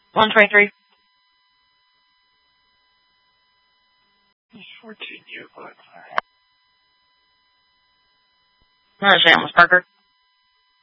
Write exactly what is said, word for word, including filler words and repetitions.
one twenty-three. fourteen, you. I understand, Miss Parker.